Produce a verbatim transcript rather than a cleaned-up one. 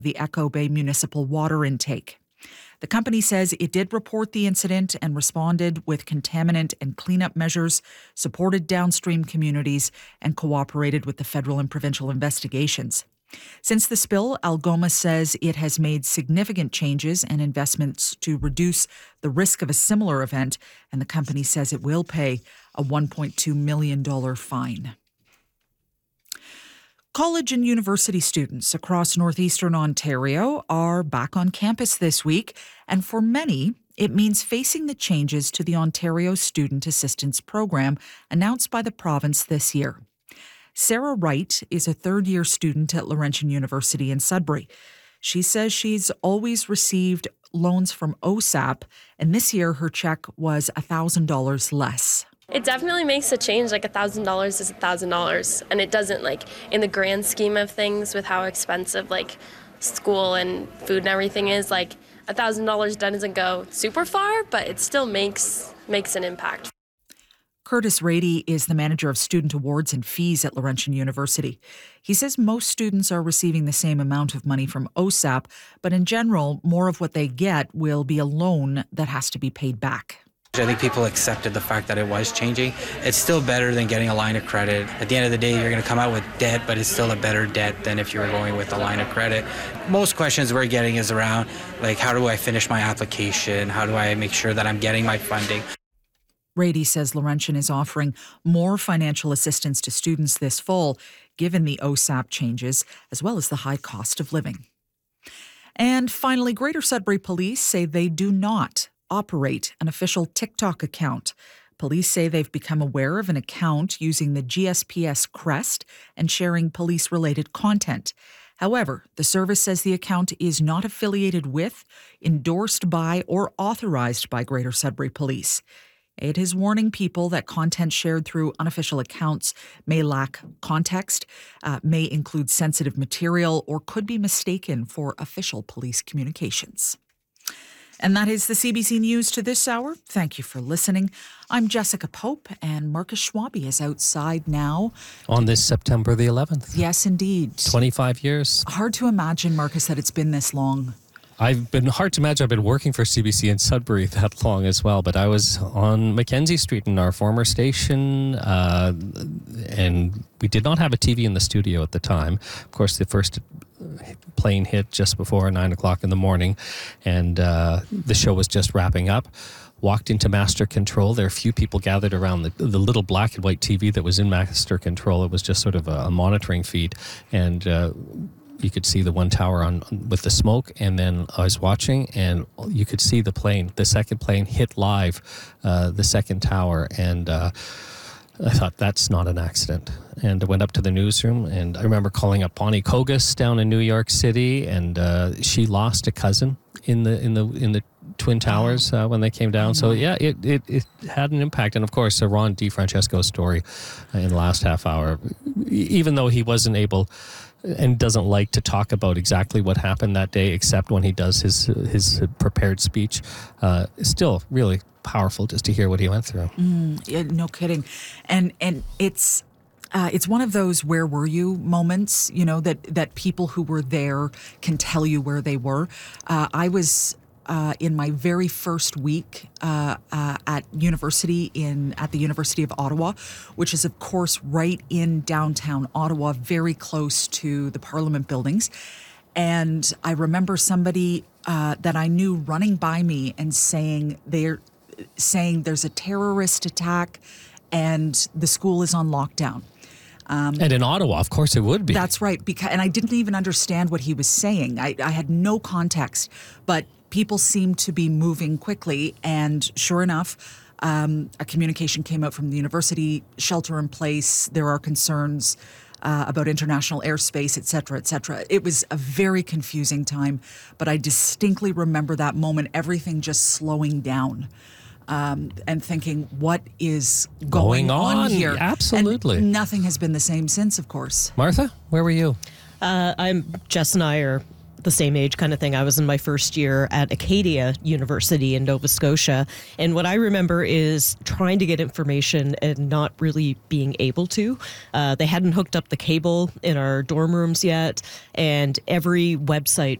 the Echo Bay municipal water intake. The company says it did report the incident and responded with contaminant and cleanup measures, supported downstream communities, and cooperated with the federal and provincial investigations. Since the spill, Algoma says it has made significant changes and investments to reduce the risk of a similar event, and the company says it will pay a one point two million dollars fine. College and university students across northeastern Ontario are back on campus this week, and for many, it means facing the changes to the Ontario Student Assistance Program announced by the province this year. Sarah Wright is a third-year student at Laurentian University in Sudbury. She says she's always received loans from O S A P, and this year her check was one thousand dollars less. It definitely makes a change. Like one thousand dollars is one thousand dollars, and it doesn't, like, in the grand scheme of things with how expensive, like, school and food and everything is, like, one thousand dollars doesn't go super far, but it still makes makes an impact. Curtis Rady is the manager of student awards and fees at Laurentian University. He says most students are receiving the same amount of money from O S A P, but in general, more of what they get will be a loan that has to be paid back. I think people accepted the fact that it was changing. It's still better than getting a line of credit. At the end of the day, you're going to come out with debt, but it's still a better debt than if you were going with a line of credit. Most questions we're getting is around, like, how do I finish my application? How do I make sure that I'm getting my funding? Rady says Laurentian is offering more financial assistance to students this fall, given the O S A P changes, as well as the high cost of living. And finally, Greater Sudbury Police say they do not operate an official TikTok account. Police say they've become aware of an account using the G S P S crest and sharing police-related content. However, the service says the account is not affiliated with, endorsed by, or authorized by Greater Sudbury Police. It is warning people that content shared through unofficial accounts may lack context, uh, may include sensitive material, or could be mistaken for official police communications. And that is the C B C News to this hour. Thank you for listening. I'm Jessica Pope, and Marcus Schwabe is outside now. On this September the eleventh. Yes, indeed. twenty-five years. Hard to imagine, Marcus, that it's been this long. I've been hard to imagine. I've been working for C B C in Sudbury that long as well, but I was on Mackenzie Street in our former station, uh, and we did not have a T V in the studio at the time. Of course, the first plane hit just before nine o'clock in the morning, and uh, the show was just wrapping up. Walked into Master Control. There are a few people gathered around the, the little black and white T V that was in Master Control. It was just sort of a, a monitoring feed, and uh, you could see the one tower on with the smoke, and then I was watching, and you could see the plane, the second plane hit live, uh, the second tower, and uh, I thought, that's not an accident. And I went up to the newsroom, and I remember calling up Bonnie Kogas down in New York City, and uh, she lost a cousin in the in the in the Twin Towers uh, when they came down. So yeah, it, it, it had an impact. And of course, uh, Ron DeFrancesco's story uh, in the last half hour, even though he wasn't able and doesn't like to talk about exactly what happened that day, except when he does his his prepared speech, uh, still really powerful just to hear what he went through. Mm, yeah, no kidding. And and it's uh, it's one of those where were you moments, you know, that, that people who were there can tell you where they were. Uh, I was uh, in my very first week uh, uh, at university in at the University of Ottawa, which is, of course, right in downtown Ottawa, very close to the Parliament buildings. And I remember somebody uh, that I knew running by me and saying they're saying there's a terrorist attack and the school is on lockdown. Um, and in Ottawa, of course it would be. That's right. Because, and I didn't even understand what he was saying. I, I had no context, but people seemed to be moving quickly. And sure enough, um, a communication came out from the university, shelter in place. There are concerns uh, about international airspace, et cetera, et cetera. It was a very confusing time, but I distinctly remember that moment, everything just slowing down. Um, and thinking, what is going, going on, on here? Absolutely. And nothing has been the same since, of course. Martha, where were you? Uh, I'm Jess and I are the same age kind of thing. I was in my first year at Acadia University in Nova Scotia. And what I remember is trying to get information and not really being able to. Uh, they hadn't hooked up the cable in our dorm rooms yet. And every website